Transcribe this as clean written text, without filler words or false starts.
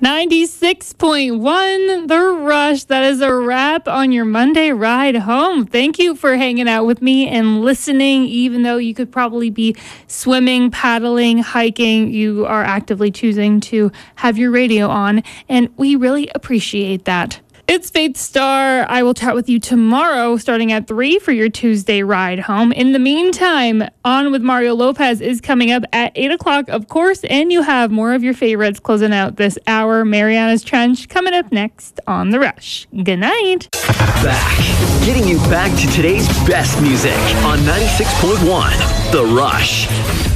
96.1 The Rush. That is a wrap on your Monday ride home. Thank you for hanging out with me and listening, even though you could probably be swimming, paddling, hiking. You are actively choosing to have your radio on, and we really appreciate that. It's Faith Star. I will chat with you tomorrow starting at 3 for your Tuesday ride home. In the meantime, On with Mario Lopez is coming up at 8 o'clock, of course, and you have more of your favorites closing out this hour. Mariana's Trench coming up next on The Rush. Good night. Back. Getting you back to today's best music on 96.1 The Rush.